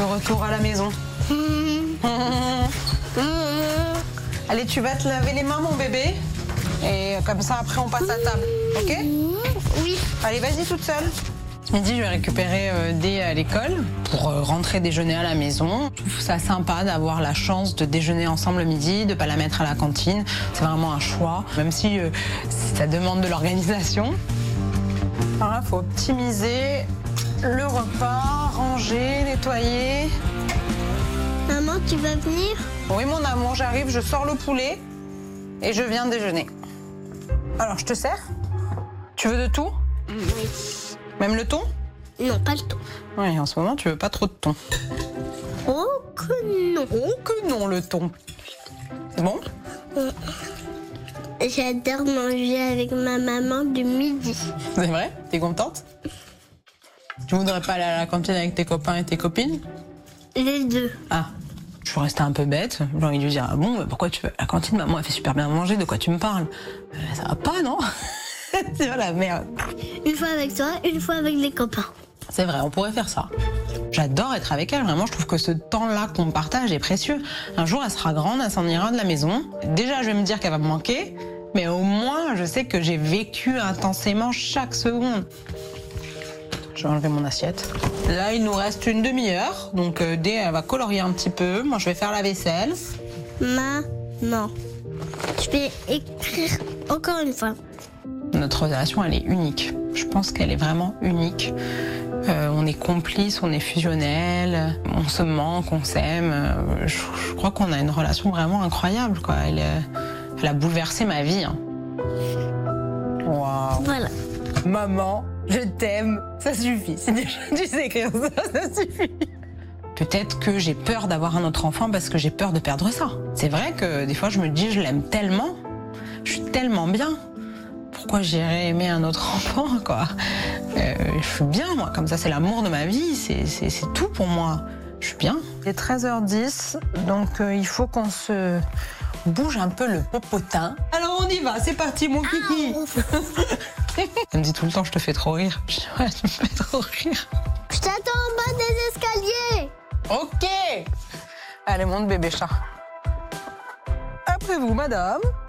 de retour à la maison. Allez, tu vas te laver les mains, mon bébé. Et comme ça, après, on passe à table. Ok? Oui. Allez, vas-y toute seule. Ce midi, je vais récupérer Dé à l'école pour rentrer déjeuner à la maison. Je trouve ça sympa d'avoir la chance de déjeuner ensemble le midi, de ne pas la mettre à la cantine. C'est vraiment un choix, même si ça demande de l'organisation. Alors là, il faut optimiser le repas, ranger, nettoyer. Maman, tu vas venir? Oui, mon amour, j'arrive, je sors le poulet et je viens déjeuner. Alors, je te sers? Tu veux de tout? Oui. Même le thon? Non, pas le thon. Oui, en ce moment, tu veux pas trop de thon. Oh que non. Oh que non, le thon. C'est bon? J'adore manger avec ma maman du midi. C'est vrai? T'es contente? Tu voudrais pas aller à la cantine avec tes copains et tes copines? Les deux. Ah, je suis restée un peu bête. J'ai envie de lui dire, ah bon, mais pourquoi tu veux à la cantine? Maman, elle fait super bien manger, de quoi tu me parles? Ça va pas, non? C'est vrai, la merde. Une fois avec toi, une fois avec les copains. C'est vrai, on pourrait faire ça. J'adore être avec elle, vraiment, je trouve que ce temps-là qu'on partage est précieux. Un jour, elle sera grande, elle s'en ira de la maison. Déjà, je vais me dire qu'elle va me manquer, mais au moins, je sais que j'ai vécu intensément chaque seconde. Je vais enlever mon assiette. Là, il nous reste une demi-heure, donc Dé, elle va colorier un petit peu. Moi, je vais faire la vaisselle. Maman, je vais écrire encore une fois. Notre relation, elle est unique. Je pense qu'elle est vraiment unique. On est complices, on est fusionnels, on se manque, on s'aime. Je crois qu'on a une relation vraiment incroyable, quoi. Elle a bouleversé ma vie. Hein. Waouh. Voilà. Maman, je t'aime. Ça suffit. Si déjà tu sais écrire ça, ça suffit. Peut-être que j'ai peur d'avoir un autre enfant parce que j'ai peur de perdre ça. C'est vrai que des fois, je me dis, je l'aime tellement. Je suis tellement bien. Pourquoi j'irais aimer un autre enfant, quoi? Je suis bien, moi, comme ça, c'est l'amour de ma vie, c'est tout pour moi. Je suis bien. Il est 13h10, donc il faut qu'on se bouge un peu le popotin. Alors on y va, c'est parti, mon kiki. Elle me dit tout le temps, je te fais trop rire. Je dis, ouais, tu me fais trop rire. Je t'attends en bas des escaliers. Ok. Allez, monte, bébé chat. Après vous, madame.